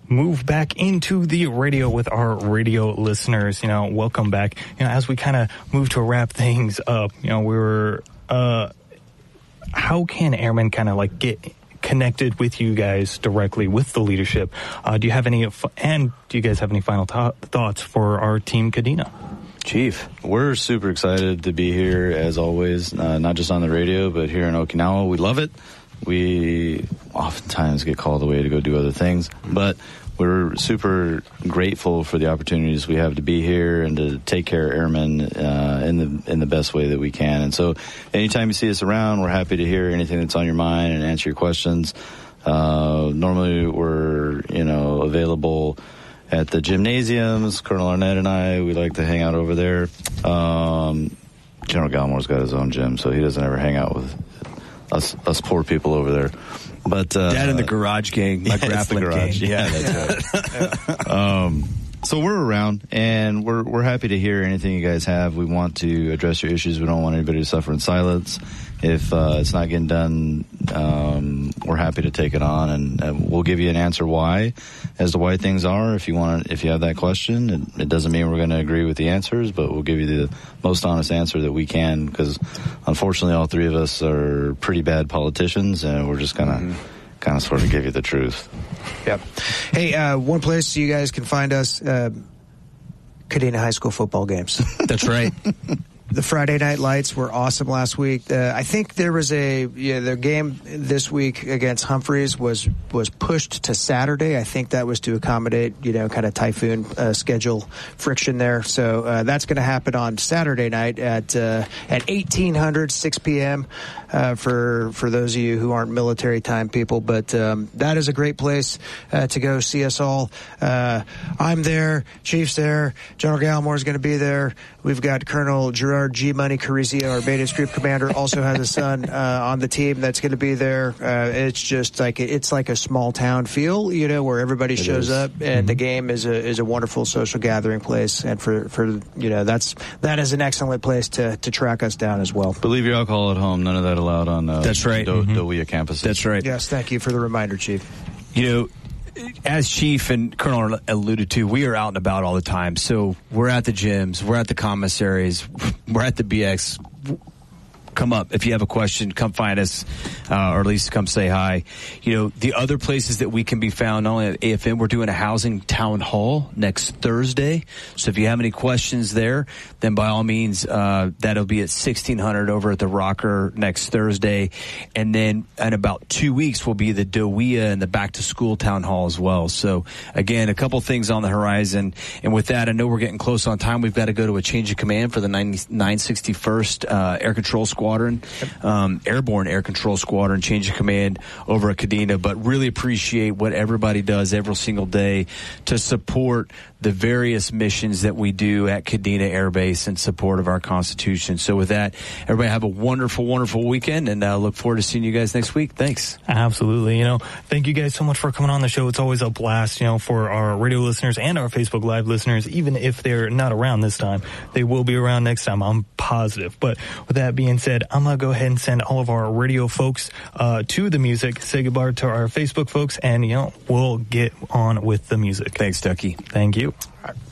move back into the radio with our radio listeners. Welcome back. As we kind of move to wrap things up, we were, how can airmen kind of get connected with you guys directly with the leadership? Do you guys have any final thoughts for our team Kadena? Chief, we're super excited to be here as always, not just on the radio, but here in Okinawa. We love it. We oftentimes get called away to go do other things, but we're super grateful for the opportunities we have to be here and to take care of airmen in the best way that we can. And so anytime you see us around, we're happy to hear anything that's on your mind and answer your questions. Normally we're, available at the gymnasiums. Colonel Arnett and I, we like to hang out over there. General Galmore's got his own gym, so he doesn't ever hang out with us poor people over there. But Dad in the garage gang, my grappling gang. Yeah, that's right. So we're around, and we're happy to hear anything you guys have. We want to address your issues. We don't want anybody to suffer in silence. If it's not getting done, we're happy to take it on, and we'll give you an answer as to why things are. If you have that question, it doesn't mean we're going to agree with the answers, but we'll give you the most honest answer that we can, because unfortunately all three of us are pretty bad politicians, and we're just going to kind of sort of give you the truth. Yep. Hey, one place you guys can find us, Kadena High School football games. That's right. The Friday Night Lights were awesome last week. I think there was their game this week against Humphreys was pushed to Saturday. I think that was to accommodate, kind of typhoon schedule friction there. So that's going to happen on Saturday night at 1800, 6 p.m. For those of you who aren't military time people. But that is a great place to go see us all. I'm there. Chief's there. General Galmore is going to be there. We've got Colonel Gerard G. Money Carizio, our maintenance group commander, also has a son on the team that's going to be there. It's just it's like a small town feel, where everybody shows up, and the game is a wonderful social gathering place. And for that is an excellent place to track us down as well. But leave your alcohol at home. None of that allowed on that's right. Dowia campuses. That's right. Yes, thank you for the reminder, Chief. As Chief and Colonel alluded to, we are out and about all the time. So we're at the gyms, we're at the commissaries, we're at the BX. Come up. If you have a question, come find us, or at least come say hi. The other places that we can be found, not only at AFM, we're doing a housing town hall next Thursday. So if you have any questions there, then by all means, that'll be at 1600 over at the Rocker next Thursday. And then in about 2 weeks will be the Dowia and the back to school town hall as well. So again, a couple things on the horizon. And with that, I know we're getting close on time. We've got to go to a change of command for the 961st Air Control Squadron, Airborne Air Control Squadron, change of command over at Kadena. But really appreciate what everybody does every single day to support the various missions that we do at Kadena Air Base in support of our Constitution. So with that, everybody have a wonderful, wonderful weekend, and look forward to seeing you guys next week. Thanks. Absolutely. Thank you guys so much for coming on the show. It's always a blast, for our radio listeners and our Facebook Live listeners. Even if they're not around this time, they will be around next time. I'm positive. But with that being said, I'm going to go ahead and send all of our radio folks to the music, say goodbye to our Facebook folks, and, we'll get on with the music. Thanks, Ducky. Thank you. All right.